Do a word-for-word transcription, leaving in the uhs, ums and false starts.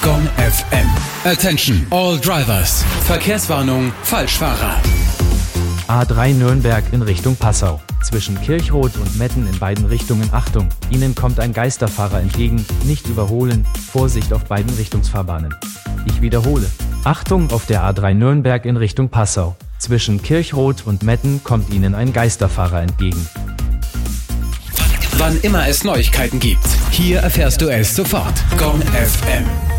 Gong F M. Attention, all drivers. Verkehrswarnung, Falschfahrer. A drei Nürnberg in Richtung Passau. Zwischen Kirchroth und Metten in beiden Richtungen Achtung. Ihnen kommt ein Geisterfahrer entgegen. Nicht überholen. Vorsicht auf beiden Richtungsfahrbahnen. Ich wiederhole. Achtung auf der A drei Nürnberg in Richtung Passau. Zwischen Kirchroth und Metten kommt Ihnen ein Geisterfahrer entgegen. Wann immer es Neuigkeiten gibt, hier erfährst du es sofort. Gong F M.